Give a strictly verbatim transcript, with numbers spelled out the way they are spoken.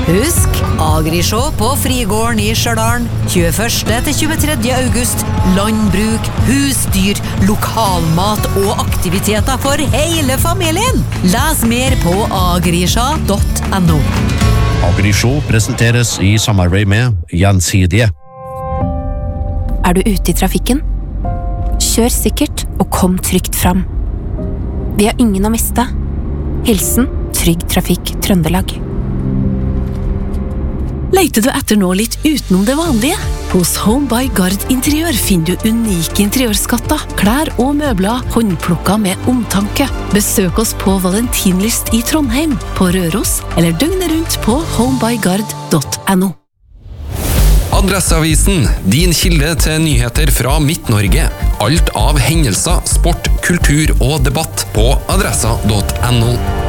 Husk, Agrishow på Frigården i Stjørdal, tjueførste til tjuetredje august. Landbruk, husdyr, lokalmat og aktiviteter for hele familien. Les mer på agrishow punktum no. Agrishow presenteres i samarbeid med Gjensidige. Er du ute i trafikken? Kjør sikkert og kom trygt fram. Vi har ingen å miste. Hilsen Trygg Trafikk Trøndelag. Leiter du etter noe litt utenom det vanlige? Hos Home by Gard Interiør finner du unike interiørskatter, klær og møbler håndplukket med omtanke. Besøk oss på Valentinlyst i Trondheim, på Røros, eller døgnet rundt på homebygard punktum no. Adresseavisen, din kilde til nyheter fra Midt-Norge. Alt av hendelser, sport, kultur og debatt på adressa punktum no.